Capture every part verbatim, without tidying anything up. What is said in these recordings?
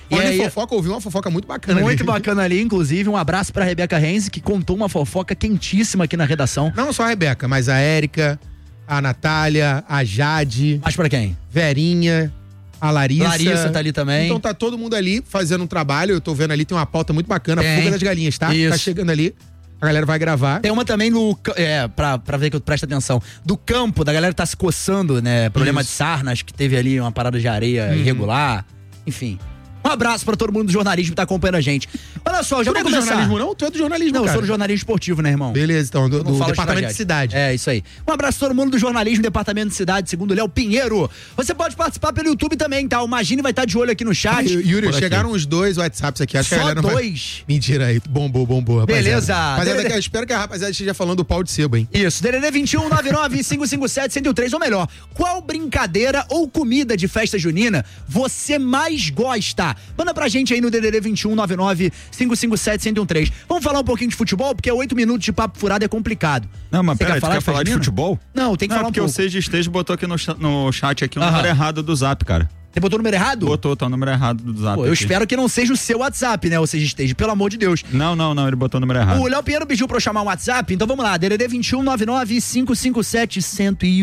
E Olha, aí, fofoca, ouvi uma fofoca muito bacana muito ali. bacana ali, inclusive, um abraço pra Rebeca Renzi, que contou uma fofoca quentíssima aqui na redação. Não só a Rebeca, mas a Érica, a Natália, a Jade. Mas pra quem? Verinha, a Larissa. Larissa tá ali também. Então tá todo mundo ali fazendo um trabalho. Eu tô vendo ali, tem uma pauta muito bacana. Tem. Fuga das Galinhas, tá? Isso. Tá chegando ali. A galera vai gravar. Tem uma também no. É, pra, pra ver que eu presto atenção. Do campo, da galera que tá se coçando, né? Problema Isso. de sarna, acho que teve ali uma parada de areia Uhum. irregular. Enfim. Um abraço pra todo mundo do jornalismo que tá acompanhando a gente. Olha só, já Tu não vou é do começar. jornalismo, não? Tu é do jornalismo, Não, eu cara. sou do jornalismo esportivo, né, irmão? Beleza, então, do, Não do fala departamento de de cidade. É, isso aí. Um abraço a todo mundo do jornalismo, departamento de cidade, segundo Léo Pinheiro. Você pode participar pelo YouTube também, tá? O Magine vai estar de olho aqui no chat. Ah, Yuri, Por aqui. chegaram os dois WhatsApps aqui. Acho que a Só galera não vai- dois. Mentira aí, bombou, bombou, rapaziada. Beleza. Rapaziada, Dele- eu espero que a rapaziada esteja falando do pau de sebo, hein? Isso, D D D vinte e um, nove nove, cinco cinco sete, cento e três, ou melhor, qual brincadeira ou comida de festa junina você mais gosta? Manda pra gente aí no D D D vinte e um, nove nove, cinco cinco sete, cento e três. Vamos falar um pouquinho de futebol, porque oito minutos de papo furado é complicado. Não, mas Você peraí, tu quer falar de junina? futebol? Não, tem que Não, falar um porque pouco. o Seja Esteja botou aqui no, cha- no chat aqui o Aham. número errado do Zap, cara. Você botou o número errado? Botou, tá o número errado do Zap. Pô, eu aqui. espero que não seja o seu WhatsApp, né? Ou seja, esteja, pelo amor de Deus. Não, não, não, ele botou o número errado. O Léo Pinheiro pediu pra eu chamar o WhatsApp, então vamos lá, D D D vinte e um, nove nove, cinco cinco sete, cento e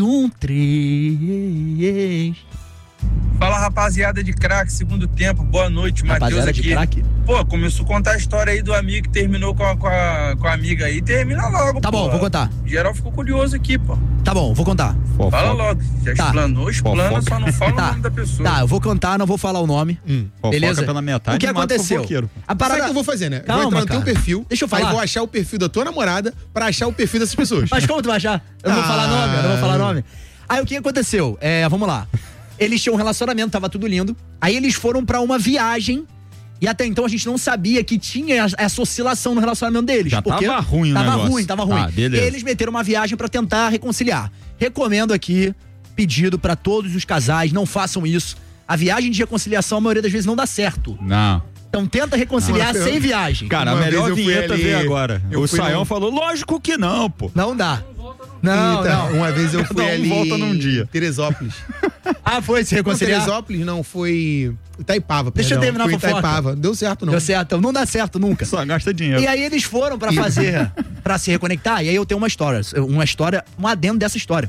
três. Fala, rapaziada de craque, segundo tempo, boa noite, Matheus Rapaziada de aqui. craque? Pô, começou a contar a história aí do amigo que terminou com a, com a, com a amiga aí, termina logo, Tá pô. bom, vou contar. Geral ficou curioso aqui, pô. Tá bom, vou contar. Fofoca. Fala logo, já Tá. explanou, explana, Fofoca. só não fala Tá. o nome da pessoa. Tá, eu vou contar, não vou falar o nome. Hum. Fofoca Beleza? pela metade O que e mata o aconteceu? fofoqueiro. A Sabe parada... o que eu vou fazer, né? Calma, vou entrar no cara. teu perfil. Deixa eu falar. Aí vou achar o perfil da tua namorada pra achar o perfil dessas pessoas. Mas como tu vai achar? Eu não vou Ah. falar nome, eu não vou falar nome. Aí o que aconteceu? É, vamos lá. Eles tinham um relacionamento, tava tudo lindo. Aí eles foram pra uma viagem. E até então a gente não sabia que tinha essa oscilação no relacionamento deles. Já porque tava ruim o Tava negócio. ruim, tava ruim. Tá, beleza. E eles meteram uma viagem pra tentar reconciliar. Recomendo aqui, pedido pra todos os casais, não façam isso. A viagem de reconciliação, a maioria das vezes, não dá certo. Não. Então tenta reconciliar Não, eu- sem viagem. Cara, Uma a melhor vez eu fui vinheta ali- veio agora. eu O fui Saião num- falou, lógico que não, pô. Não dá. Não, Eita, não. Uma vez eu fui Cada um ali volta num dia. Teresópolis. Ah, foi se Não, reconciliar? Teresópolis não, foi Itaipava. Deixa eu perdão. terminar a Foi fofoca. Itaipava. Deu certo, não. Deu certo. Não dá certo nunca. Só gasta dinheiro. E aí eles foram pra fazer, pra se reconectar, e aí eu tenho uma história, uma história, um adendo dessa história.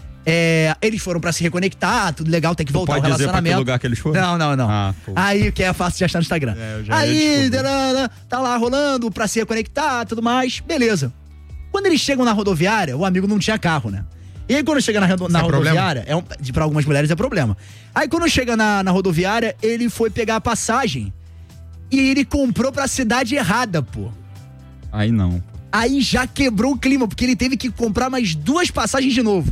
É, eles foram pra se reconectar, tudo legal, tem que voltar ao Pode dizer pra que relacionamento. lugar que eles foram? Não, não, não. Ah, pô. Aí, que é fácil de achar no Instagram. É, eu já ia aí, descobrir. tarana, tá lá rolando pra se reconectar, tudo mais, beleza. Quando eles chegam na rodoviária, o amigo não tinha carro, né? E aí quando chega na, rodo- na Isso é problema? rodoviária, é um, de- pra algumas mulheres é problema. Aí quando chega na, na rodoviária, ele foi pegar a passagem e ele comprou pra cidade errada, pô. Aí não. Aí já quebrou o clima, porque ele teve que comprar mais duas passagens de novo.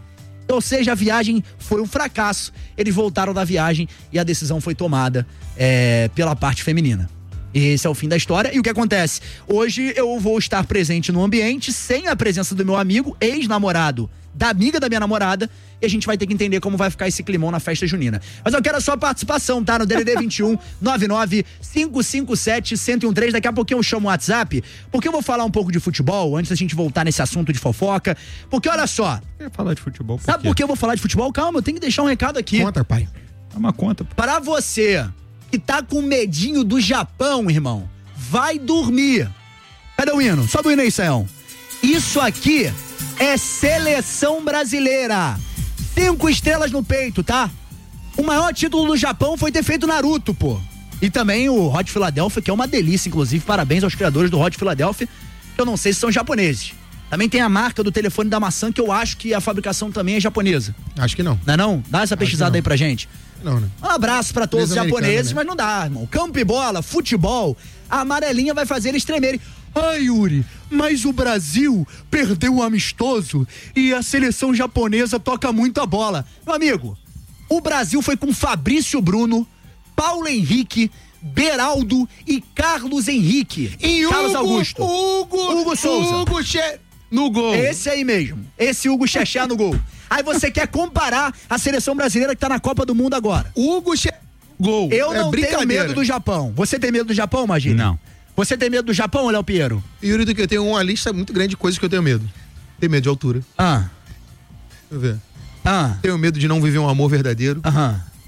Ou seja, a viagem foi um fracasso. Eles voltaram da viagem e a decisão foi tomada é, pela parte feminina. Esse é o fim da história. E o que acontece? Hoje eu vou estar presente no ambiente sem a presença do meu amigo, ex-namorado, da amiga da minha namorada, e a gente vai ter que entender como vai ficar esse climão na festa junina. Mas eu quero a sua participação, tá? No D D D vinte e um, nove nove, cinco cinco sete, cento e três. Daqui a pouquinho eu chamo o WhatsApp, porque eu vou falar um pouco de futebol, antes da gente voltar nesse assunto de fofoca. Porque olha só, Eu ia falar de futebol por sabe quê? por que eu vou falar de futebol? Calma, eu tenho que deixar um recado aqui. Conta, pai. É uma conta, pô. Para você que tá com medinho do Japão, irmão, vai dormir. Cadê o hino? Sobe o hino aí, Sayão. Isso aqui é seleção brasileira. Cinco estrelas no peito, tá? O maior título do Japão foi ter feito Naruto, pô. E também o Hot Philadelphia, que é uma delícia, inclusive. Parabéns aos criadores do Hot Philadelphia, que eu não sei se são japoneses. Também tem a marca do telefone da maçã, que eu acho que a fabricação também é japonesa. Acho que não. Não é não? Dá essa pesquisada não. aí pra gente. Não, né? Um abraço pra todos os Empresa japoneses, americana, né? mas não dá, irmão. Campo e bola, futebol, a amarelinha vai fazer eles tremerem. Ai, Yuri, mas o Brasil perdeu o amistoso e a seleção japonesa toca muito a bola. Meu amigo, o Brasil foi com Fabrício Bruno, Paulo Henrique, Beraldo e Carlos Henrique. E Carlos Hugo, Augusto. Hugo, Hugo Souza. Hugo che... no gol. Esse aí mesmo. Esse Hugo Chechá no gol. Aí você quer comparar a seleção brasileira que tá na Copa do Mundo agora. Hugo che... gol. Eu é não tenho brincadeira. medo do Japão. Você tem medo do Japão, Magine? Não. Você tem medo do Japão, Léo Pinheiro? Yuri, do que eu tenho uma lista muito grande de coisas que eu tenho medo. Tenho medo de altura. Ah, Deixa eu ver. ah, Tenho medo de não viver um amor verdadeiro. aham.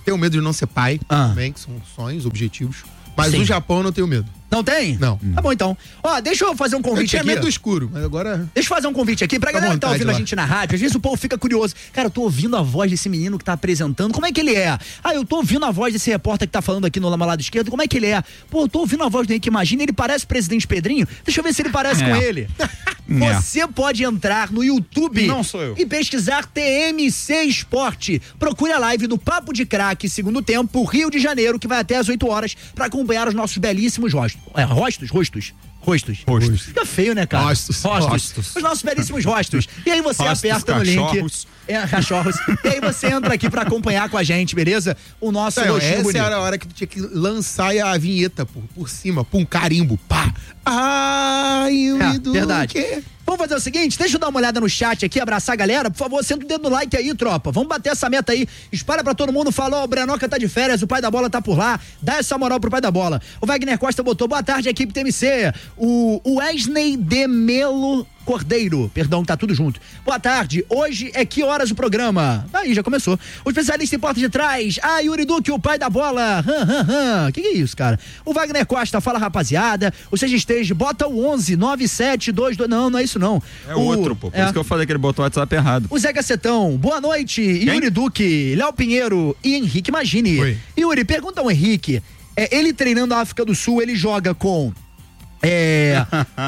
Tenho medo de não ser pai, Ah. também, que são sonhos, objetivos. Mas Sim. no Japão eu não tenho medo. Não tem? Não. Tá bom, então. Ó, deixa eu fazer um Eu convite tinha aqui. medo do escuro, mas agora... Deixa eu fazer um convite aqui pra Fica à galera que tá vontade ouvindo a lá. gente na rádio. Às vezes o povo fica curioso. Cara, eu tô ouvindo a voz desse menino que tá apresentando. Como é que ele é? Ah, eu tô ouvindo a voz desse repórter que tá falando aqui no lama lado esquerdo. Como é que ele é? Pô, eu tô ouvindo a voz do Henrique Imagina. Ele parece o Presidente Pedrinho. Deixa eu ver se ele parece É. com ele. É. Você pode entrar no YouTube Não sou eu. e pesquisar T M C Esporte. Procure a live do Papo de Craque, segundo tempo, Rio de Janeiro, que vai até às oito horas, pra acompanhar os nossos belíssimos rostos. É, rostos? Rostos? Rostos. Rostos. Fica feio, né, cara? Rostos. Rostos. Rostos. Os nossos belíssimos rostos. E aí você Rostos, aperta no link. cachorros. É, cachorros. E aí você entra aqui pra acompanhar com a gente, beleza? O nosso Não, rostinho essa bonito. era a hora que tu tinha que lançar a vinheta por, por cima, pum, carimbo, pá. Ai, o É, Edu, verdade. que- Vamos fazer o seguinte, deixa eu dar uma olhada no chat aqui, abraçar a galera. Por favor, senta o dedo no like aí, tropa. Vamos bater essa meta aí. Espalha pra todo mundo, fala, ó, o Brenoca tá de férias, o pai da bola tá por lá. Dá essa moral pro pai da bola. O Wagner Costa botou, boa tarde, equipe T M C. O Wesley de Melo Cordeiro, perdão, tá tudo junto. Boa tarde, hoje é que horas o programa? Aí, já começou. O especialista em porta de trás, ah, Yuri Duque, o pai da bola. Hã, hã, hã. Que que é isso, cara? O Wagner Costa, fala rapaziada. O Seja Stage, bota o onze nove sete dois dois. Não, não é isso não. É o, outro, pô. Por é. isso que eu falei que ele botou o WhatsApp errado. O Zé Gacetão, boa noite. Yuri Duque, Léo Pinheiro e Henrique Magini. Oi. Yuri, pergunta ao Henrique, é, ele treinando a África do Sul, ele joga com é,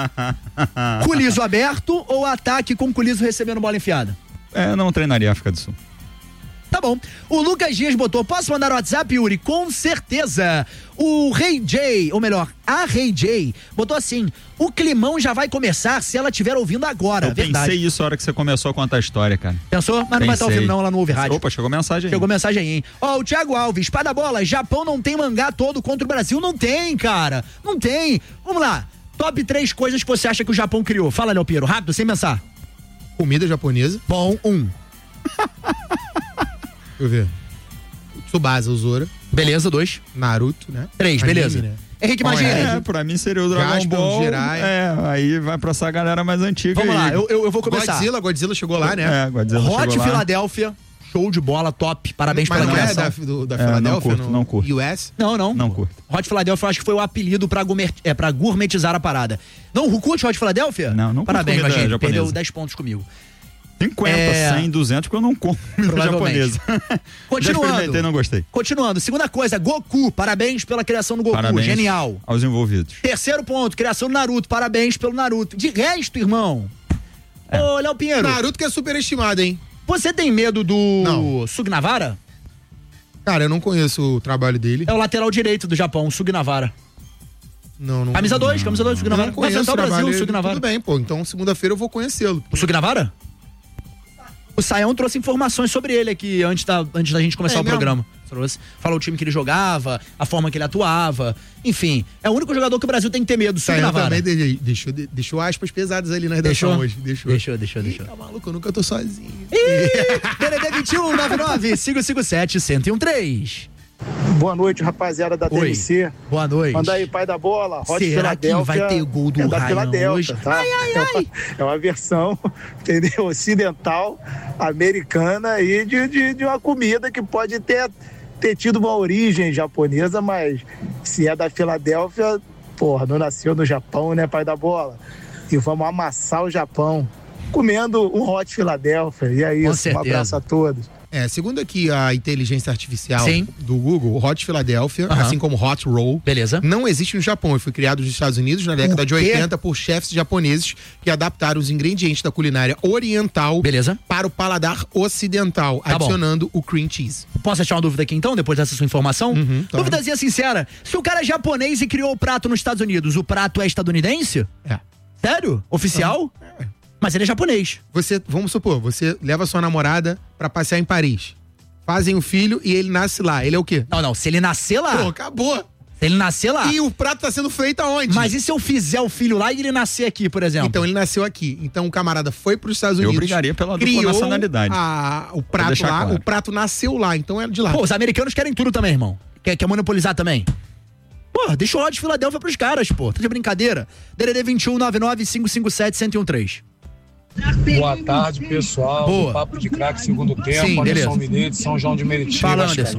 culiso aberto ou ataque com culiso recebendo bola enfiada? É, não treinaria a África do Sul. Tá bom. O Lucas Dias botou, posso mandar o WhatsApp, Yuri? Com certeza. O Rei J, ou melhor, a Rei J, botou assim, o climão já vai começar se ela estiver ouvindo agora. Eu Verdade. pensei isso a hora que você começou a contar a história, cara. Pensou? Mas não vai estar Pensei. ouvindo não, ela não ouve rádio. Opa, chegou mensagem aí. Chegou mensagem aí, hein? Ó, o Thiago Alves, espada bola, Japão não tem mangá todo contra o Brasil. Não tem, cara. Não tem. Vamos lá. Top três coisas que você acha que o Japão criou. Fala, Léo Piero, rápido, sem pensar. Comida japonesa. Bom, um. Deixa eu ver. Tsubasa, Uzora, Beleza, dois. Naruto, né? Três, Anime, beleza. né? Henrique Bom, Magini. É, pra mim seria o Dragon Jaspion, Ball. Jiraiya. É, aí vai pra essa galera mais antiga Vamos aí. lá, eu, eu, eu vou começar. Godzilla, Godzilla chegou lá, né? É, Godzilla Hot chegou lá. Show show de bola, top. Parabéns Mas pela não é criação. da, do, da É, Filadélfia, não curto, no não curto. U S? Não, não. Não curto. Hot Philadelphia eu acho que foi o apelido pra, gourmet, é, pra gourmetizar a parada. Não, curte Hot Philadelphia? Não, não curto Parabéns, comida Magini. japonesa. Perdeu dez pontos comigo. cinquenta, É. cem, duzentos, porque eu não como comida Provavelmente. japonesa. Já Continuando. experimentei, não gostei. Continuando. Segunda coisa, Goku. Parabéns pela criação do Goku. Parabéns Genial. aos envolvidos. Terceiro ponto, criação do Naruto. Parabéns pelo Naruto. De resto, irmão. É. Ô, Léo Pinheiro, Naruto que é superestimado, hein? você tem medo do Não. Sugnavara? Cara, eu não conheço o trabalho dele. É o lateral direito do Japão, o Sugnavara. Não, não. Camisa dois, camisa dois, Eu Sugnavara. não Vai conheço enfrentar o o Brasil, trabalho o dele. Sugnavara. Tudo bem, pô. Então, segunda-feira eu vou conhecê-lo. O Sugnavara? O Saião trouxe informações sobre ele aqui antes da, antes da gente começar É o mesmo? programa. Trouxe. Falou o time que ele jogava, a forma que ele atuava. Enfim, é o único jogador que o Brasil tem que ter medo, Saiu Sugnavara. também de- deixou, de- deixou aspas pesadas ali na redação Deixou? hoje. Deixou. Deixou, deixou, deixou. Tá maluco, eu nunca tô sozinho. D D D vinte e um, nove nove, cinco cinco sete, um zero um três. Boa noite, rapaziada da T Oi. M C. Boa noite. Manda aí, pai da bola. Hot Será que Philadelphia vai ter gol do é da Ryan Filadélfia, hoje? tá? Ai, ai, É, ai. uma, é uma versão, entendeu? Ocidental, americana e de, de, de uma comida que pode ter, ter tido uma origem japonesa, mas se é da Filadélfia, porra, não nasceu no Japão, né, pai da bola? E vamos amassar o Japão comendo um Hot Philadelphia. E é isso, um certeza. abraço a todos. É, segundo aqui a inteligência artificial Sim. do Google, o Hot Philadelphia, Aham. assim como Hot Roll, Beleza. não existe no Japão. Ele foi criado nos Estados Unidos na década O de quê? oitenta por chefes japoneses que adaptaram os ingredientes da culinária oriental Beleza. para o paladar ocidental, Tá bom. adicionando o cream cheese. Posso achar uma dúvida aqui então, depois dessa sua informação? Uhum, tá. Duvidazinha sincera. Se o cara é japonês e criou o prato nos Estados Unidos, o prato é estadunidense? É. Sério? Oficial? Mas ele é japonês. Você, vamos supor, você leva sua namorada pra passear em Paris. Fazem o filho e ele nasce lá. Ele é o quê? Não, não. Se ele nascer lá. Pô, acabou. Se ele nascer lá. E o prato tá sendo feito aonde? Mas e se eu fizer o filho lá e ele nascer aqui, por exemplo? Então ele nasceu aqui. Então o camarada foi para os Estados Eu Unidos. brigaria pela dupla criou nacionalidade. a- o prato deixar lá. claro. O prato nasceu lá. Então é de lá. Pô, os americanos querem tudo também, irmão. Quer, quer monopolizar também? Pô, deixa o Hot Philadelphia pros caras, pô. Tá de brincadeira? D D D vinte e um, nove nove, cinco cinco sete, um zero um três. Boa tarde, pessoal. Boa. Papo de craque, segundo tempo. Sim, beleza. Anderson Mineiro, de São João de Meriti. Fala, Anderson.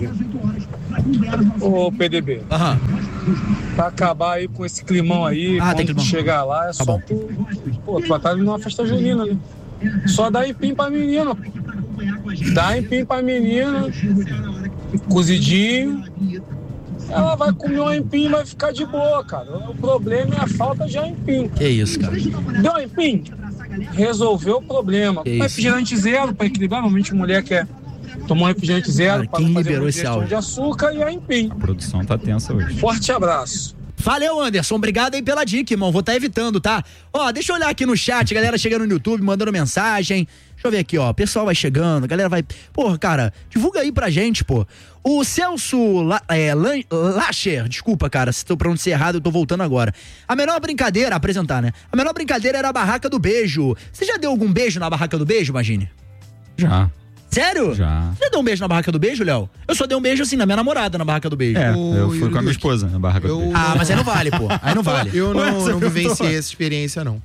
Ô, P D B, Aham. pra acabar aí com esse climão aí, Ah, tem quando climão. chegar lá, é só bom. tu... Pô, tu vai estar numa festa junina, né? Só dá empim pra menina, pô. Dá empim pra menina, cozidinho. Ela vai comer um empim e vai ficar de boa, cara. O problema é a falta de empim. Que isso, cara. Deu empim? Resolveu o problema. Que isso. Refrigerante zero pra equilibrar. Normalmente mulher quer tomar um refrigerante zero Cara, pra quem não fazer liberou uma esse digestão áudio? de açúcar e a empim. A produção tá tensa hoje. Forte abraço. Valeu, Anderson. Obrigado aí pela dica, irmão. Vou estar evitando, tá? Ó, deixa eu olhar aqui no chat, galera chegando no YouTube, mandando mensagem. Deixa eu ver aqui, ó. O pessoal vai chegando, a galera vai... Porra, cara, divulga aí pra gente, pô. O Celso La... é, Lan... Lacher, desculpa, cara, se eu pronunciei errado, eu tô voltando agora. A menor brincadeira, apresentar, né? A menor brincadeira era a barraca do beijo. Você já deu algum beijo na barraca do beijo, Imagine? Já. Sério? Já. Você já deu um beijo na barraca do beijo, Léo? Eu só dei um beijo assim, na minha namorada, na barraca do beijo. É, Ô, eu fui Yuri com a minha Duque, esposa na barraca do eu- beijo. Ah, mas aí não vale, pô. Aí não vale. Eu não, Ué, você não perguntou? vivenciei essa experiência, não.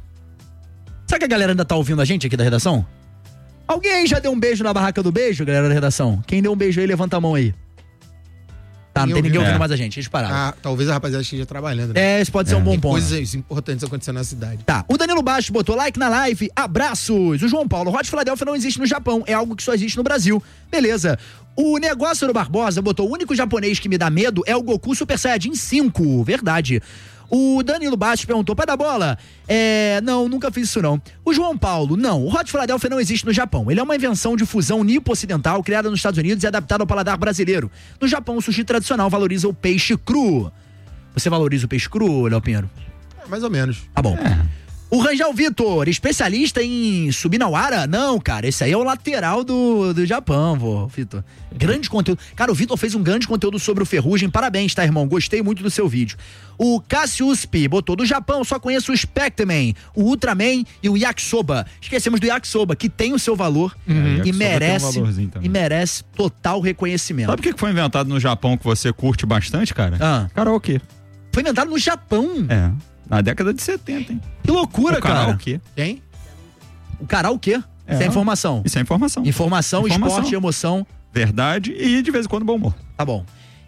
Será que a galera ainda tá ouvindo a gente aqui da redação? Alguém aí já deu um beijo na barraca do beijo, galera da redação? Quem deu um beijo aí, levanta a mão aí. Tá, não Ninguém tem ninguém ouviu. ouvindo É. mais a gente, eles pararam. Ah, talvez a rapaziada esteja trabalhando, né? É, isso pode ser um bom Tem ponto. coisas importantes acontecendo na cidade. Tá, o Danilo Baixo botou like na live, abraços. O João Paulo, Hot Philadelphia não existe no Japão, é algo que só existe no Brasil. Beleza. O Negócio do Barbosa botou, o único japonês que me dá medo é o Goku Super Saiyajin cinco, verdade. O Danilo Bastos perguntou, pai da bola, é, não, nunca fiz isso não. O João Paulo, não, o Hot Philadelphia não existe no Japão. Ele é uma invenção de fusão nipo-ocidental criada nos Estados Unidos e adaptada ao paladar brasileiro. No Japão, o sushi tradicional valoriza o peixe cru. Você valoriza o peixe cru, Léo Pinheiro? É, mais ou menos. Tá bom. O Rangel Vitor, especialista em Subinawara? Não, cara, esse aí é o lateral do, do Japão, vô, Vitor. Grande conteúdo. Cara, o Vitor fez um grande conteúdo sobre o Ferrugem. Parabéns, tá, irmão? Gostei muito do seu vídeo. O Cassiusp botou, do Japão só conheço o Spectreman, o Ultraman e o Yakisoba. Esquecemos do Yakisoba, que tem o seu valor É, o e yakisoba merece, tem um valorzinho também. e merece total reconhecimento. Sabe o que que foi inventado no Japão que você curte bastante, cara? Ah. Karaokê. Foi inventado no Japão. É. Na década de setenta, hein? Que loucura, o cara. karaokê. Quem? O karaokê. É. Isso é informação. Isso é informação. Informação, Informação. esporte, emoção. Verdade e de vez em quando bom humor. Tá bom.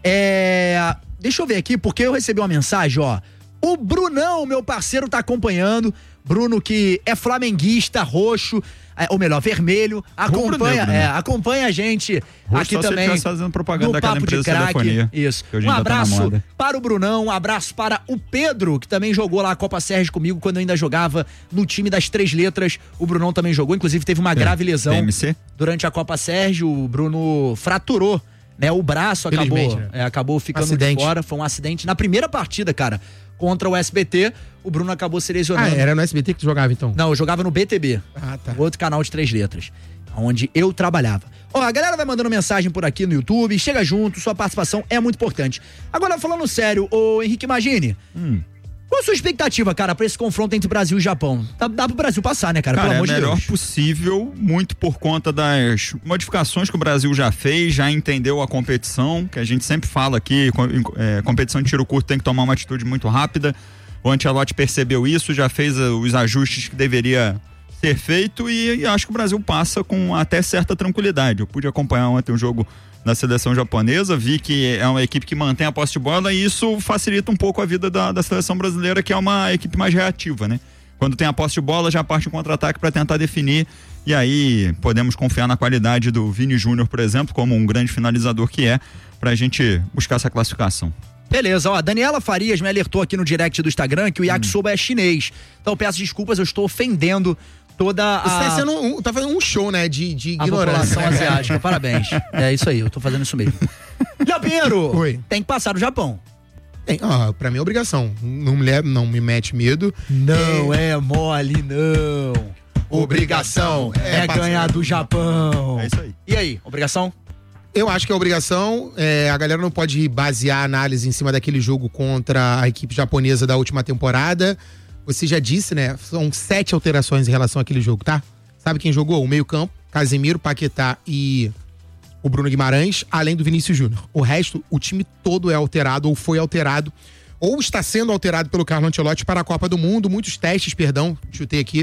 É... Deixa eu ver aqui, porque eu recebi uma mensagem, ó. O Brunão, meu parceiro, tá acompanhando. Bruno, que é flamenguista, roxo, é, ou melhor, vermelho. Acompanha, Rubro-negro, né? é, acompanha a gente Roxo aqui só se ele também. estivesse fazendo propaganda no daquela Papo de empresa de Craque. telefonia, Isso. que hoje Um ainda tá na abraço moda. para o Brunão, um abraço para o Pedro, que também jogou lá a Copa Sérgio comigo quando eu ainda jogava no time das três letras. O Brunão também jogou, inclusive teve uma grave lesão T M C? durante a Copa Sérgio. O Bruno fraturou, né? O braço acabou, Felizmente, né? é, acabou ficando Acidente. de fora. Foi um acidente na primeira partida, cara, contra o S B T. O Bruno acabou se Ah, lesionando. era no S B T que tu jogava, então? Não, eu jogava no B T B. Ah, tá. Outro canal de três letras, onde eu trabalhava. Ó, a galera vai mandando mensagem por aqui no YouTube, chega junto, sua participação é muito importante. Agora, falando sério, ô Henrique Magini, Hum. qual a sua expectativa, cara, pra esse confronto entre Brasil e Japão? Dá, dá pro Brasil passar, né, cara? Cara, Pelo é amor o de melhor Deus. possível, muito por conta das modificações que o Brasil já fez, já entendeu a competição, que a gente sempre fala aqui, com- é, competição de tiro curto tem que tomar uma atitude muito rápida. O Ancelotti percebeu isso, já fez uh, os ajustes que deveria ser feito e, e acho que o Brasil passa com até certa tranquilidade. Eu pude acompanhar ontem o jogo da seleção japonesa, vi que é uma equipe que mantém a posse de bola e isso facilita um pouco a vida da, da seleção brasileira, que é uma equipe mais reativa, né? Quando tem a posse de bola, já parte em contra-ataque para tentar definir e aí podemos confiar na qualidade do Vini Júnior, por exemplo, como um grande finalizador que é, pra gente buscar essa classificação. Beleza, ó, a Daniela Farias me alertou aqui no direct do Instagram que o yakisoba é chinês. Então peço desculpas, eu estou ofendendo toda Você tá, a, sendo um, tá fazendo um show, né? De, de a ignorância. população né, cara? asiática. Parabéns. É isso aí, eu tô fazendo isso mesmo. Léo Pinheiro, Oi. tem que passar no Japão. Tem, ó, pra mim é obrigação. Não me, leva- não me mete medo. Não é mole, não. Obrigação é, É ganhar do Japão. É isso aí. E aí, obrigação? Eu acho que é obrigação. É, a galera não pode basear a análise em cima daquele jogo contra a equipe japonesa da última temporada. Você já disse, né? São sete alterações em relação àquele jogo, tá? Sabe quem jogou? O meio-campo, Casemiro, Paquetá e o Bruno Guimarães, além do Vinícius Júnior. O resto, o time todo é alterado ou foi alterado ou está sendo alterado pelo Carlo Ancelotti para a Copa do Mundo. Muitos testes, perdão, chutei aqui.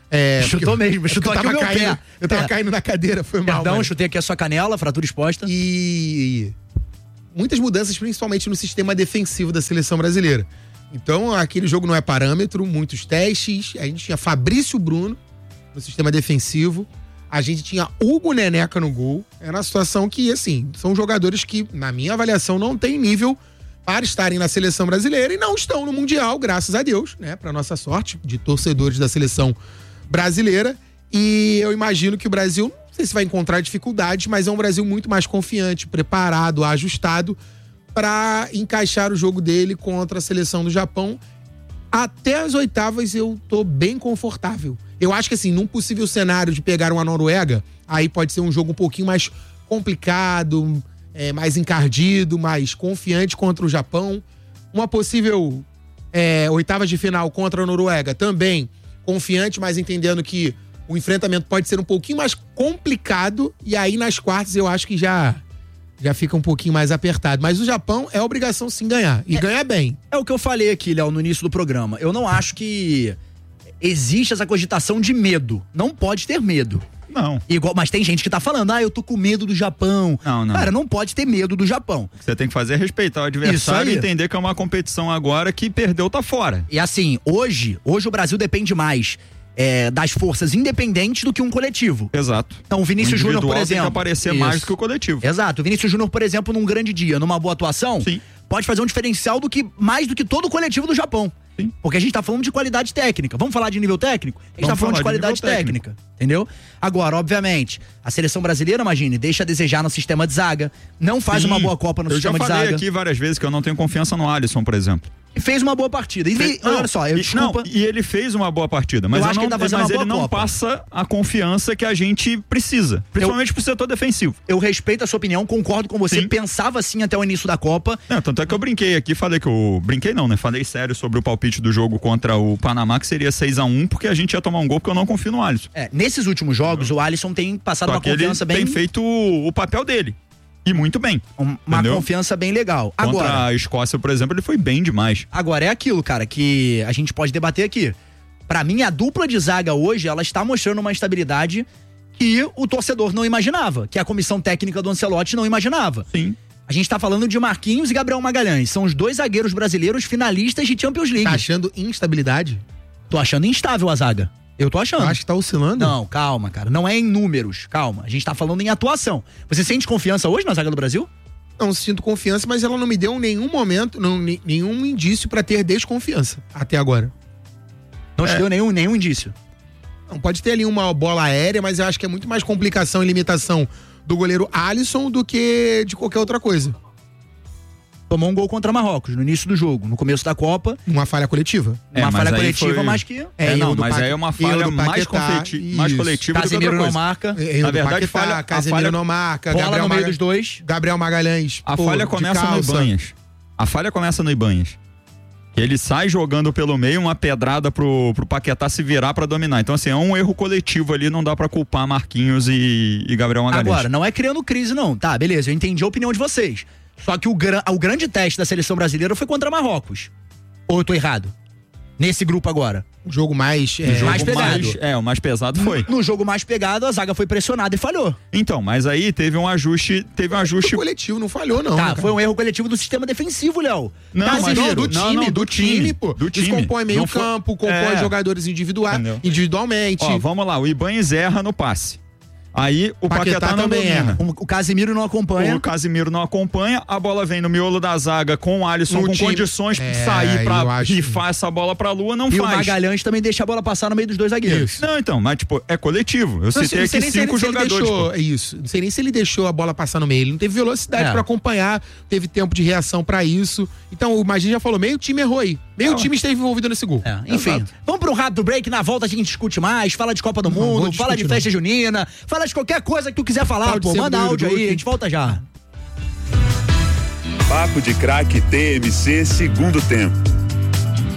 É, chutou mesmo, chutou aqui o meu caindo, pé. Eu tava é. caindo na cadeira, foi mal. Perdão, mano. chutei aqui a sua canela, fratura exposta. E muitas mudanças, principalmente no sistema defensivo da seleção brasileira. Então, aquele jogo não é parâmetro, muitos testes. A gente tinha Fabrício Bruno no sistema defensivo. A gente tinha Hugo Neneca no gol. Era uma situação que, assim, são jogadores que, na minha avaliação, não têm nível para estarem na seleção brasileira e não estão no Mundial, graças a Deus, né? Para nossa sorte, de torcedores da seleção brasileira. E eu imagino que o Brasil, não sei se vai encontrar dificuldades, mas é um Brasil muito mais confiante, preparado, ajustado para encaixar o jogo dele contra a seleção do Japão. Até as oitavas eu tô bem confortável. Eu acho que assim, num possível cenário de pegar uma Noruega, aí pode ser um jogo um pouquinho mais complicado, é, mais encardido, mais confiante contra o Japão. Uma possível é, oitavas de final contra a Noruega, também confiante, mas entendendo que o enfrentamento pode ser um pouquinho mais complicado. E aí nas quartas eu acho que já... já fica um pouquinho mais apertado. Mas o Japão é obrigação sim ganhar. E é, ganhar bem. É o que eu falei aqui, Léo, no início do programa. Eu não acho que existe essa cogitação de medo. Não pode ter medo. Não. Igual, mas tem gente que tá falando, ah, eu tô com medo do Japão. Não, não. Cara, não pode ter medo do Japão. Você tem que fazer é respeitar o adversário e entender que é uma competição agora que perdeu, tá fora. E assim, hoje, hoje o Brasil depende mais É, das forças independentes do que um coletivo. Exato. Então o Vinícius Júnior, por exemplo, tem que aparecer isso. mais do que o coletivo. Exato. O Vinícius Júnior, por exemplo, num grande dia, numa boa atuação, Sim. pode fazer um diferencial do que, mais do que todo o coletivo do Japão. Sim. Porque a gente tá falando de qualidade técnica. Vamos falar de nível técnico? A gente Vamos tá falando de falar de qualidade nível técnica. Entendeu? Agora, obviamente, a seleção brasileira, imagine, deixa a desejar no sistema de zaga, não faz Sim. uma boa Copa no eu sistema de zaga. Eu já falei aqui várias vezes que eu não tenho confiança no Alisson, por exemplo. E fez uma boa partida. E Fez, não, olha só, eu e, desculpa. Não, e ele fez uma boa partida, mas, Eu eu acho não, que ele tá fazendo mas uma boa ele não Copa. passa a confiança que a gente precisa. Principalmente eu, pro setor defensivo. Eu respeito a sua opinião, concordo com você. Sim. Pensava assim até o início da Copa. Não, tanto é que eu brinquei aqui, falei que eu. Brinquei não, né? Falei sério sobre o palpite do jogo contra o Panamá, que seria seis a um, porque a gente ia tomar um gol, porque eu não confio no Alisson. É, nesses últimos jogos, o Alisson tem passado Só uma que confiança ele bem. tem feito o, o papel dele. E muito bem. Uma entendeu? confiança bem legal. Contra Agora, a Escócia, por exemplo, ele foi bem demais. agora é aquilo, cara, que a gente pode debater aqui. Pra mim, a dupla de zaga hoje, ela está mostrando uma estabilidade que o torcedor não imaginava, que a comissão técnica do Ancelotti não imaginava. Sim. A gente tá falando de Marquinhos e Gabriel Magalhães. São os dois zagueiros brasileiros finalistas de Champions League. Tá achando instabilidade? Tô achando instável a zaga. Eu tô achando. Eu acho que tá oscilando. Não, calma, cara. Não é em números, calma. A gente tá falando em atuação. Você sente confiança hoje na zaga do Brasil? Não sinto confiança, mas ela não me deu em nenhum momento, não, nenhum indício pra ter desconfiança até agora. Não te É. deu nenhum, nenhum indício. Não, pode ter ali uma bola aérea, mas eu acho que é muito mais complicação e limitação do goleiro Alisson do que de qualquer outra coisa. Tomou um gol contra Marrocos no início do jogo, no começo da Copa. Uma falha coletiva. É, Uma mas falha aí coletiva, foi- mas que. É, É, não, erro do mas Pa- aí é uma erro falha do mais, Paquetá, confeti- mais isso. coletiva Casemiro do que não outra coisa. marca. Erro Na do verdade, Paquetá, falha- a Casemiro falha- não marca, Bola Gabriel no meio Maga- dos dois. Gabriel Magalhães. A pô, falha de começa no calça. Ibanhas. A falha começa no Ibanhas. Ele sai jogando pelo meio, uma pedrada pro, pro Paquetá se virar pra dominar. Então, assim, é um erro coletivo ali, não dá pra culpar Marquinhos e, e Gabriel Magalhães. Agora, não é criando crise, não. Tá, beleza, eu entendi a opinião de vocês. Só que o, gran, o grande teste da seleção brasileira foi contra Marrocos. Ou eu tô errado? Nesse grupo agora. O jogo mais... O É, jogo mais pegado. é, o mais pesado foi. No jogo mais pegado, a zaga foi pressionada e falhou. Então, mas aí teve um ajuste, teve um ajuste... o coletivo não falhou, não. Tá, né, cara? foi um erro coletivo do sistema defensivo, Léo. Não, mas Casemiro. do Não, time, não, do, do time, time, pô. do time. Descompõe meio Não foi- campo, compõe É. jogadores individual, Entendeu? individualmente. Ó, vamos lá, o Ibanhas erra no passe. Aí o Paquetá Paquetá, não também domina. erra. O Casemiro não acompanha. O Casimiro não acompanha, a bola vem no miolo da zaga com o Alisson No com time. condições de É, sair eu pra acho- rifar essa bola pra lua, não E o faz. Magalhães também deixa a bola passar no meio dos dois zagueiros. Isso. Não, então, mas tipo, é coletivo. Eu Não sei- citei não sei aqui nem se ele- cinco se ele jogadores. deixou- pô. Isso. Não sei nem se ele deixou a bola passar no meio. Ele não teve velocidade É. pra acompanhar, teve tempo de reação pra isso. Então, o Magin já falou, meio time errou aí. Meio É. time esteve envolvido nesse gol. É, enfim, Exato. vamos para um rápido break. Na volta a gente discute mais, fala de Copa do vou Mundo, discutir, fala de não. festa junina, fala de qualquer coisa que tu quiser falar, Fala de pô. sempre Manda do áudio Yuri aí, Duque. a gente volta já. Papo de Craque T M C segundo tempo.